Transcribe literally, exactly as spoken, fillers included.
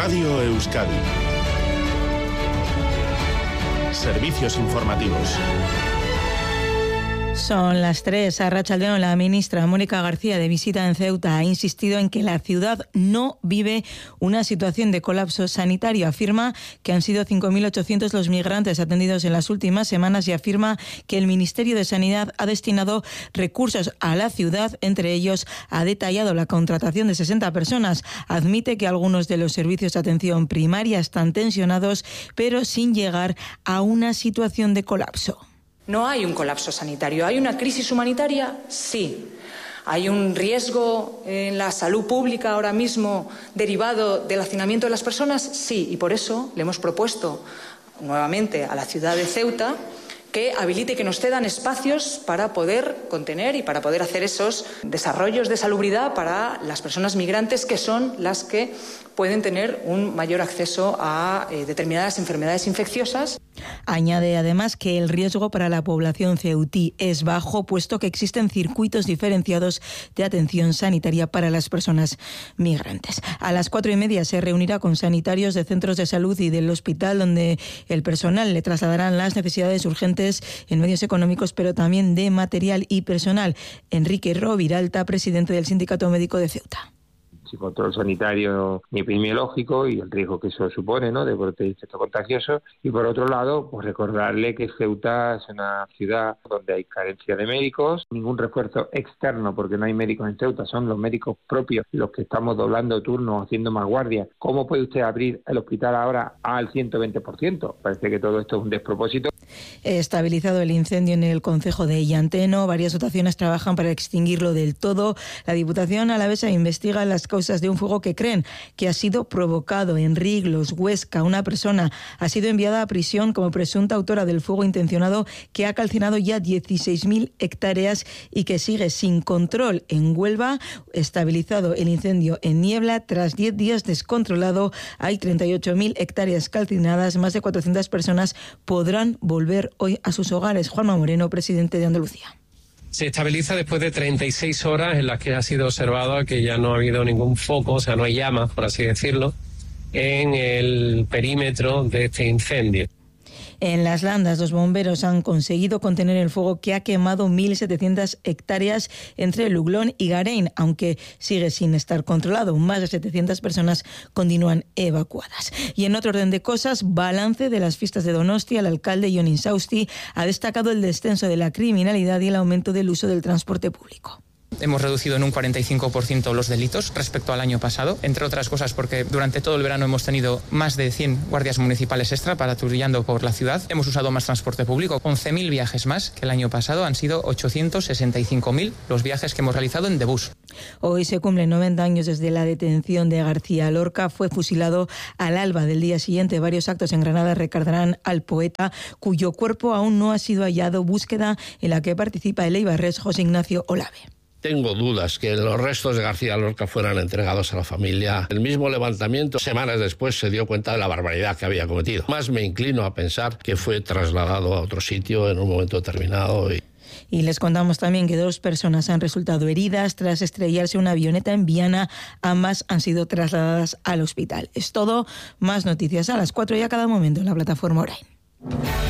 Radio Euskadi. Servicios informativos. Son las tres. Arratsaldeon, la ministra Mónica García, de visita en Ceuta, ha insistido en que la ciudad no vive una situación de colapso sanitario. Afirma que han sido cinco mil ochocientos los migrantes atendidos en las últimas semanas y afirma que el Ministerio de Sanidad ha destinado recursos a la ciudad. Entre ellos, ha detallado la contratación de sesenta personas. Admite que algunos de los servicios de atención primaria están tensionados, pero sin llegar a una situación de colapso. No hay un colapso sanitario. ¿Hay una crisis humanitaria? Sí. ¿Hay un riesgo en la salud pública ahora mismo derivado del hacinamiento de las personas? Sí. Y por eso le hemos propuesto nuevamente a la ciudad de Ceuta que habilite y que nos cedan espacios para poder contener y para poder hacer esos desarrollos de salubridad para las personas migrantes, que son las que pueden tener un mayor acceso a eh, determinadas enfermedades infecciosas. Añade además que el riesgo para la población ceutí es bajo, puesto que existen circuitos diferenciados de atención sanitaria para las personas migrantes. A las cuatro y media se reunirá con sanitarios de centros de salud y del hospital, donde el personal le trasladarán las necesidades urgentes en medios económicos, pero también de material y personal. Enrique Roviralta, presidente del Sindicato Médico de Ceuta. Sin control sanitario ni epidemiológico y el riesgo que eso supone, ¿no?, de brote de infecto contagioso. Y por otro lado, pues recordarle que Ceuta es una ciudad donde hay carencia de médicos, ningún refuerzo externo porque no hay médicos en Ceuta, son los médicos propios los que estamos doblando turnos, haciendo más guardias. ¿Cómo puede usted abrir el hospital ahora al ciento veinte por ciento? Parece que todo esto es un despropósito. Estabilizado el incendio en el concejo de Llanteno, varias dotaciones trabajan para extinguirlo del todo. La Diputación alavesa investiga las causas de un fuego que creen que ha sido provocado en Riglos, Huesca. Una persona ha sido enviada a prisión como presunta autora del fuego intencionado que ha calcinado ya dieciséis mil hectáreas y que sigue sin control en Huelva. Estabilizado el incendio en Niebla, tras diez días descontrolado, hay treinta y ocho mil hectáreas calcinadas. Más de cuatrocientas personas podrán volver hoy a sus hogares. Juanma Moreno, presidente de Andalucía. Se estabiliza después de treinta y seis horas en las que ha sido observado que ya no ha habido ningún foco, o sea, no hay llamas, por así decirlo, en el perímetro de este incendio. En Las Landas, los bomberos han conseguido contener el fuego que ha quemado mil setecientas hectáreas entre Luglón y Garein, aunque sigue sin estar controlado. Más de setecientas personas continúan evacuadas. Y en otro orden de cosas, balance de las fiestas de Donostia. El alcalde Jon Insausti ha destacado el descenso de la criminalidad y el aumento del uso del transporte público. Hemos reducido en un cuarenta y cinco por ciento los delitos respecto al año pasado, entre otras cosas porque durante todo el verano hemos tenido más de cien guardias municipales extra patrullando por la ciudad. Hemos usado más transporte público, once mil viajes más que el año pasado. Han sido ochocientos sesenta y cinco mil los viajes que hemos realizado en de bus. Hoy se cumplen noventa años desde la detención de García Lorca. Fue fusilado al alba del día siguiente. Varios actos en Granada recordarán al poeta, cuyo cuerpo aún no ha sido hallado. Búsqueda en la que participa el eibarrés José Ignacio Olave. Tengo dudas que los restos de García Lorca fueran entregados a la familia. El mismo levantamiento, semanas después, se dio cuenta de la barbaridad que había cometido. Más me inclino a pensar que fue trasladado a otro sitio en un momento determinado. Y... Y les contamos también que dos personas han resultado heridas tras estrellarse una avioneta en Viana. Ambas han sido trasladadas al hospital. Es todo. Más noticias a las cuatro y a cada momento en la plataforma Orain.